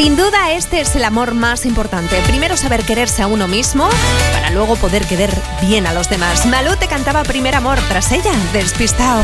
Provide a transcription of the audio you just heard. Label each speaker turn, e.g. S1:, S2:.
S1: Sin duda este es el amor más importante. Primero saber quererse a uno mismo para luego poder querer bien a los demás. Malú te cantaba Primer Amor, tras ella, Despistao.